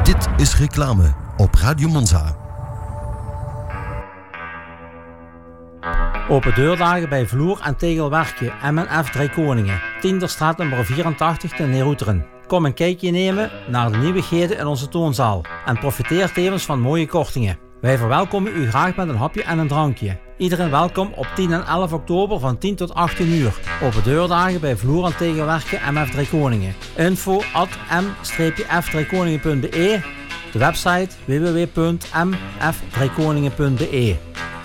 Dit is reclame op Radio Monza. Open deurdagen bij vloer- en tegelwerken M&F Drijkoningen. Tienderstraat nummer 84 te Neeroeteren. Kom een kijkje nemen naar de nieuwigheden in onze toonzaal. En profiteer tevens van mooie kortingen. Wij verwelkomen u graag met een hapje en een drankje. Iedereen welkom op 10 en 11 oktober van 10 tot 18 uur. Open deurdagen bij vloer- en tegelwerken MF Drijkoningen. info@m-fdrijkoningen.be. De website www.mfdrijkoningen.be.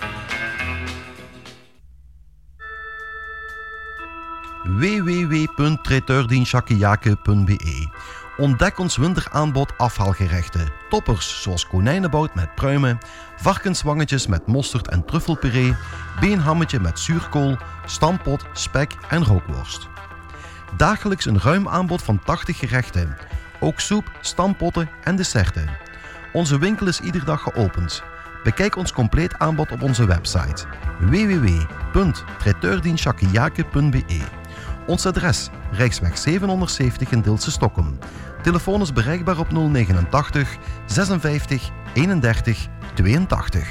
www.traiteurdienjacquiake.be. Ontdek ons winteraanbod afhaalgerechten. Toppers zoals konijnenbout met pruimen, varkenswangetjes met mosterd en truffelpuree, beenhammetje met zuurkool, stampot, spek en rookworst. Dagelijks een ruim aanbod van 80 gerechten. Ook soep, stampotten en desserten. Onze winkel is iedere dag geopend. Bekijk ons compleet aanbod op onze website www.traiteurdienjacquiake.be. Ons adres, Rijksweg 770 in Dilse Stockholm. Telefoon is bereikbaar op 089 56 31 82.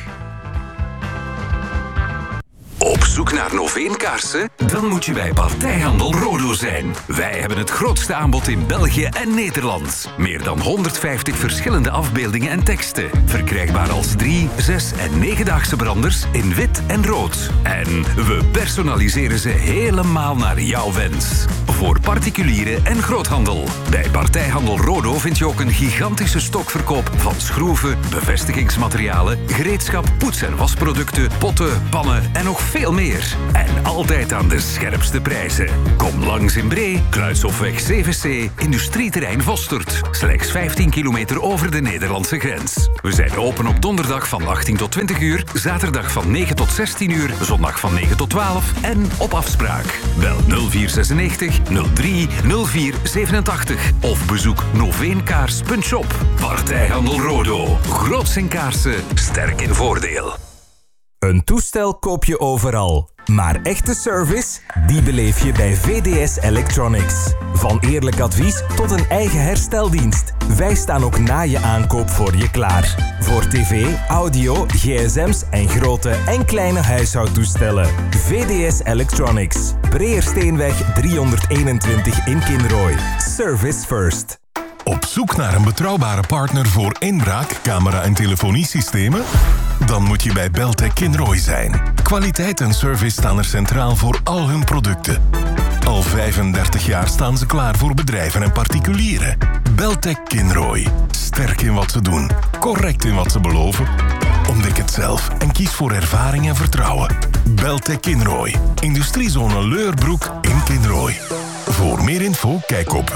Op zoek naar Noveen-kaarsen? Dan moet je bij Partijhandel Rodo zijn. Wij hebben het grootste aanbod in België en Nederland. Meer dan 150 verschillende afbeeldingen en teksten. Verkrijgbaar als 3, 6 en 9-daagse branders in wit en rood. En we personaliseren ze helemaal naar jouw wens. Voor particulieren en groothandel. Bij Partijhandel Rodo vind je ook een gigantische stokverkoop van schroeven, bevestigingsmaterialen, gereedschap, poets- en wasproducten, potten, pannen en nog veel meer. En altijd aan de scherpste prijzen. Kom langs in Bree, Kruishofweg 7C, Industrieterrein Vostert. Slechts 15 kilometer over de Nederlandse grens. We zijn open op donderdag van 18 tot 20 uur, zaterdag van 9 tot 16 uur, zondag van 9 tot 12 en op afspraak. Bel 0496 03 04 87 of bezoek noveenkaars.shop. Partijhandel Rodo. Groots in kaarsen, sterk in voordeel. Een toestel koop je overal. Maar echte service, die beleef je bij VDS Electronics. Van eerlijk advies tot een eigen hersteldienst. Wij staan ook na je aankoop voor je klaar. Voor tv, audio, gsm's en grote en kleine huishoudtoestellen. VDS Electronics. Breersteenweg 321 in Kinrooi. Service first. Op zoek naar een betrouwbare partner voor inbraak, camera- en telefoniesystemen? Dan moet je bij Beltec Kinrooi zijn. Kwaliteit en service staan er centraal voor al hun producten. Al 35 jaar staan ze klaar voor bedrijven en particulieren. Beltec Kinrooi. Sterk in wat ze doen. Correct in wat ze beloven. Ontdek het zelf en kies voor ervaring en vertrouwen. Beltec Kinrooi. Industriezone Leurbroek in Kinrooi. Voor meer info kijk op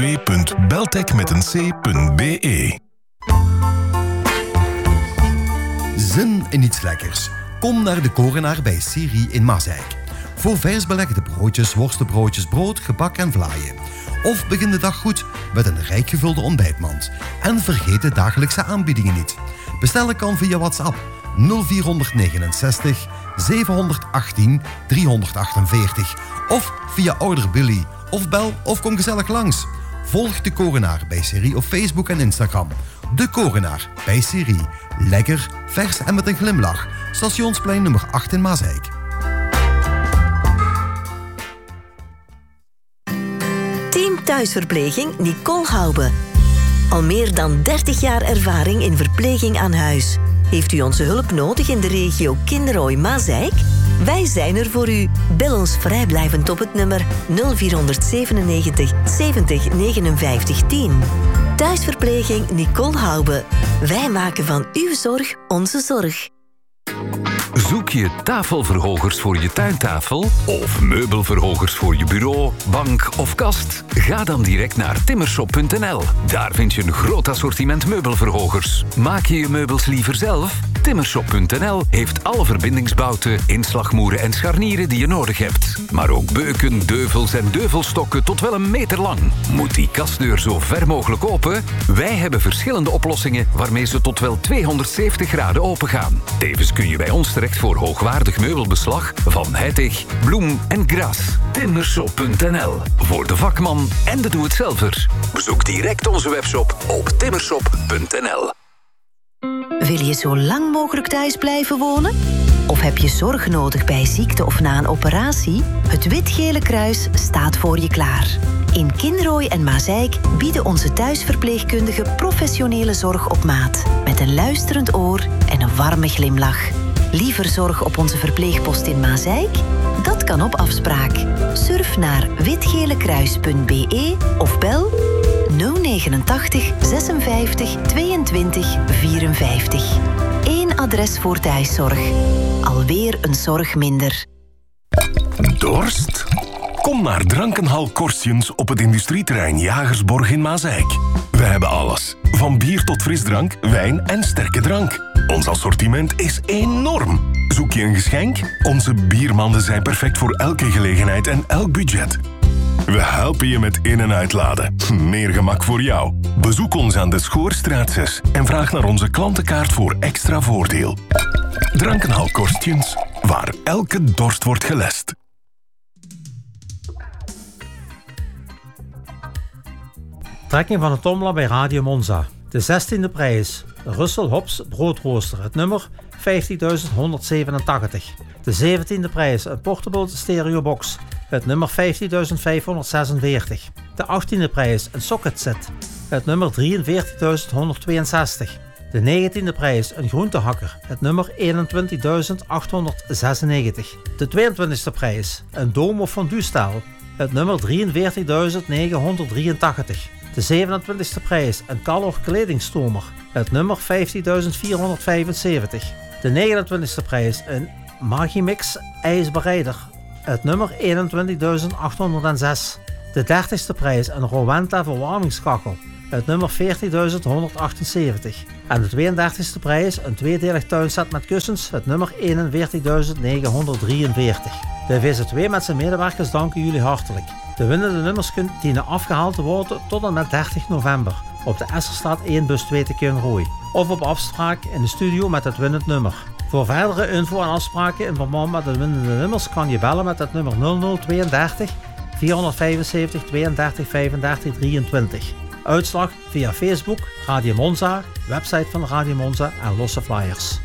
www.beltec.be. Zin in iets lekkers? Kom naar de Korenaar bij Siri in Maasijk. Voor vers belegde broodjes, worstenbroodjes, brood, gebak en vlaaien. Of begin de dag goed met een rijk gevulde ontbijtmand. En vergeet de dagelijkse aanbiedingen niet. Bestellen kan via WhatsApp 0469 718 348 of via Order Billy. Of bel of kom gezellig langs. Volg de Korenaar bij Siri op Facebook en Instagram. De Korenaar bij Siri. Lekker, vers en met een glimlach. Stationsplein nummer 8 in Maasijk. Team Thuisverpleging Nicole Hoube. Al meer dan 30 jaar ervaring in verpleging aan huis. Heeft u onze hulp nodig in de regio Kinrooi-Maasijk? Wij zijn er voor u. Bel ons vrijblijvend op het nummer 0497 70 59 10. Thuisverpleging Nicole Hoube. Wij maken van uw zorg onze zorg. Zoek je tafelverhogers voor je tuintafel? Of meubelverhogers voor je bureau, bank of kast? Ga dan direct naar timmershop.nl. Daar vind je een groot assortiment meubelverhogers. Maak je je meubels liever zelf? Timmershop.nl heeft alle verbindingsbouten, inslagmoeren en scharnieren die je nodig hebt. Maar ook beuken, deuvels en deuvelstokken tot wel 1 meter lang. Moet die kastdeur zo ver mogelijk open? Wij hebben verschillende oplossingen waarmee ze tot wel 270 graden open gaan. Tevens kun je bij ons terecht voor hoogwaardig meubelbeslag van Heitig, Bloem en Gras. Timmershop.nl. Voor de vakman en de doe-het-zelver. Bezoek direct onze webshop op timmershop.nl. Wil je zo lang mogelijk thuis blijven wonen? Of heb je zorg nodig bij ziekte of na een operatie? Het Wit-Gele Kruis staat voor je klaar. In Kinrooi en Mazeik bieden onze thuisverpleegkundigen professionele zorg op maat. Met een luisterend oor en een warme glimlach. Liever zorg op onze verpleegpost in Mazeik? Dat kan op afspraak. Surf naar witgelekruis.be of bel 089 56 22 54. 1 adres voor thuiszorg. Alweer een zorg minder. Dorst? Kom naar Drankenhal Korstjens op het industrieterrein Jagersborg in Mazeik. We hebben alles. Van bier tot frisdrank, wijn en sterke drank. Ons assortiment is enorm. Zoek je een geschenk? Onze biermanden zijn perfect voor elke gelegenheid en elk budget. We helpen je met in- en uitladen. Meer gemak voor jou. Bezoek ons aan de Schoorstraat 6 en vraag naar onze klantenkaart voor extra voordeel. Drankenhal Korstjens, waar elke dorst wordt gelest. Trekking van de Tomla bij Radio Monza. De 16e prijs. De Russell Hobbs broodrooster. Het nummer 50.187. De 17e prijs. Een portable stereobox. Het nummer 15.546. De 18e prijs. Een socketset. Het nummer 43.162. De 19e prijs. Een groentehakker. Het nummer 21.896. De 22e prijs. Een Domo fondue-staal. Het nummer 43.983. De 27e prijs, een Calor kledingstomer, het nummer 15.475. De 29e prijs, een Magimix ijsbereider, het nummer 21.806. De 30e prijs, een Rowenta verwarmingskachel, het nummer 40.178. En de 32e prijs, een tweedelig tuinset met kussens, het nummer 41.943. De VZ2 met zijn medewerkers danken jullie hartelijk. De winnende nummers dienen afgehaald te worden tot en met 30 november op de Esserstraat 1 bus 2 te Kinrooi of op afspraak in de studio met het winnend nummer. Voor verdere info en afspraken in verband met de winnende nummers kan je bellen met het nummer 0032 475 32 35 23. Uitslag via Facebook, Radio Monza, website van Radio Monza en losse flyers.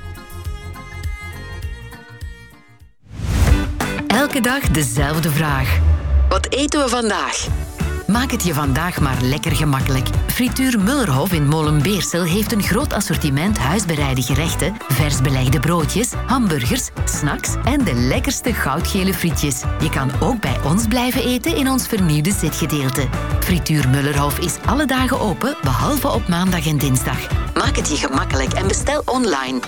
Elke dag dezelfde vraag. Wat eten we vandaag? Maak het je vandaag maar lekker gemakkelijk. Frituur Mullerhof in Molenbeersel heeft een groot assortiment huisbereide gerechten, vers belegde broodjes, hamburgers, snacks en de lekkerste goudgele frietjes. Je kan ook bij ons blijven eten in ons vernieuwde zitgedeelte. Frituur Mullerhof is alle dagen open, behalve op maandag en dinsdag. Maak het je gemakkelijk en bestel online.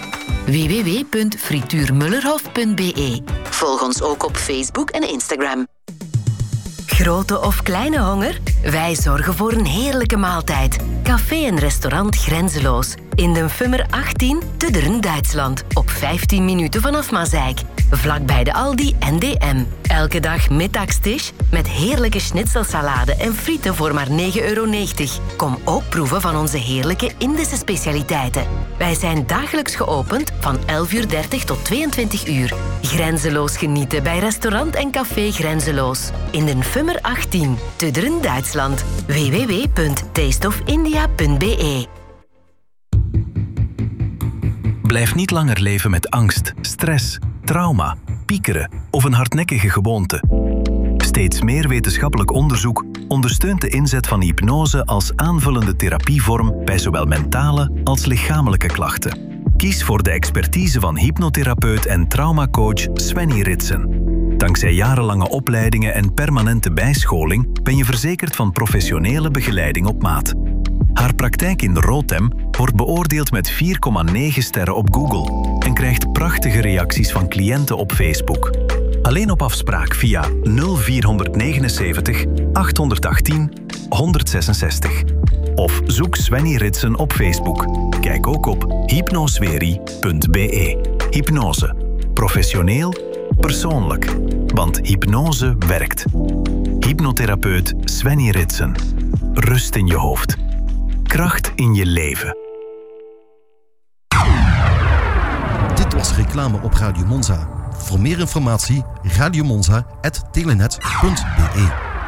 www.frituurmullerhof.be. Volg ons ook op Facebook en Instagram. Grote of kleine honger? Wij zorgen voor een heerlijke maaltijd. Café en restaurant Grenzeloos. In de Fummer 18 te Dern, Duitsland. Op 15 minuten vanaf Mazeik. Vlakbij de Aldi en DM. Elke dag middagstisch met heerlijke schnitzelsalade en frieten voor maar €9,90. Kom ook proeven van onze heerlijke Indische specialiteiten. Wij zijn dagelijks geopend van 11:30 tot 22 uur. Grenzeloos genieten bij restaurant en café Grenzeloos. In de Fummer 18 te Dern, Duitsland. www.tasteofindia.be. Blijf niet langer leven met angst, stress, trauma, piekeren of een hardnekkige gewoonte. Steeds meer wetenschappelijk onderzoek ondersteunt de inzet van hypnose als aanvullende therapievorm bij zowel mentale als lichamelijke klachten. Kies voor de expertise van hypnotherapeut en traumacoach Svenny Ritsen. Dankzij jarenlange opleidingen en permanente bijscholing ben je verzekerd van professionele begeleiding op maat. Haar praktijk in Rotem wordt beoordeeld met 4,9 sterren op Google en krijgt prachtige reacties van cliënten op Facebook. Alleen op afspraak via 0479 818 166. Of zoek Svenny Ritsen op Facebook. Kijk ook op hypnosweri.be. Hypnose. Professioneel, persoonlijk. Want hypnose werkt. Hypnotherapeut Svenny Ritsen. Rust in je hoofd. Kracht in je leven. Dit was reclame op Radio Monza. Voor meer informatie radiomonza@telenet.be.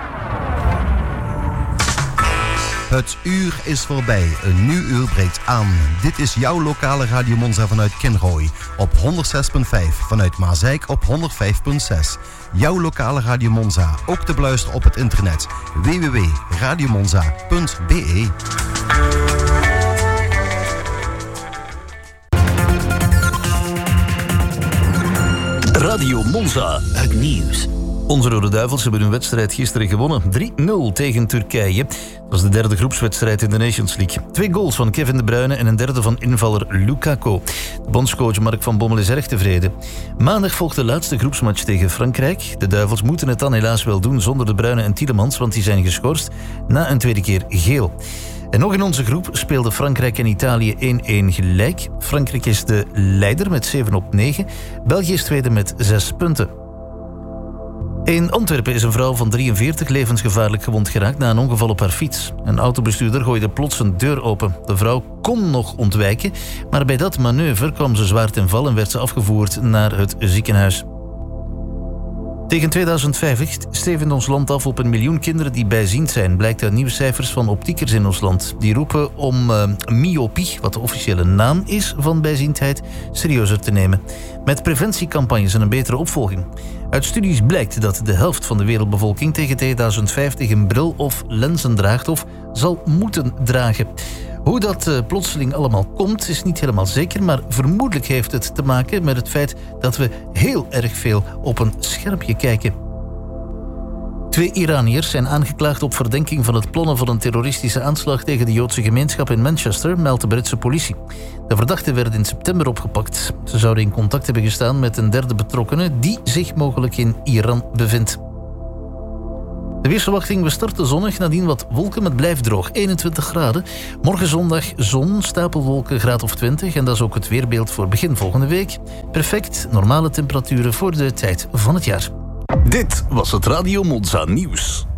Het uur is voorbij. Een nieuw uur breekt aan. Dit is jouw lokale Radio Monza vanuit Kinrooi op 106.5. Vanuit Maasijk op 105.6. Jouw lokale Radio Monza. Ook te beluisteren op het internet. www.radiomonza.be. Radio Monza, het nieuws. Onze Rode Duivels hebben hun wedstrijd gisteren gewonnen. 3-0 tegen Turkije. Dat was de derde groepswedstrijd in de Nations League. 2 goals van Kevin De Bruyne en een derde van invaller Lukaku. De bondscoach Mark van Bommel is erg tevreden. Maandag volgt de laatste groepsmatch tegen Frankrijk. De Duivels moeten het dan helaas wel doen zonder De Bruyne en Tielemans, want die zijn geschorst na een tweede keer geel. En nog in onze groep speelden Frankrijk en Italië 1-1 gelijk. Frankrijk is de leider met 7/9. België is tweede met 6 punten. In Antwerpen is een vrouw van 43 levensgevaarlijk gewond geraakt na een ongeval op haar fiets. Een autobestuurder gooide plots een deur open. De vrouw kon nog ontwijken, maar bij dat manoeuvre kwam ze zwaar ten val en werd ze afgevoerd naar het ziekenhuis. Tegen 2050 stevend ons land af op 1 miljoen kinderen die bijziend zijn, blijkt uit nieuwe cijfers van optiekers in ons land. Die roepen om myopie, wat de officiële naam is van bijziendheid, serieuzer te nemen. Met preventiecampagnes en een betere opvolging. Uit studies blijkt dat de helft van de wereldbevolking tegen 2050 een bril of lenzen draagt of zal moeten dragen. Hoe dat plotseling allemaal komt is niet helemaal zeker, maar vermoedelijk heeft het te maken met het feit dat we heel erg veel op een schermpje kijken. 2 Iraniërs zijn aangeklaagd op verdenking van het plannen van een terroristische aanslag tegen de Joodse gemeenschap in Manchester, meldt de Britse politie. De verdachten werden in september opgepakt. Ze zouden in contact hebben gestaan met een derde betrokkene die zich mogelijk in Iran bevindt. De weersverwachting, we starten zonnig, nadien wat wolken, met blijft droog. 21 graden. Morgen zondag zon, stapelwolken, graad of 20. En dat is ook het weerbeeld voor begin volgende week. Perfect, normale temperaturen voor de tijd van het jaar. Dit was het Radio Monza nieuws.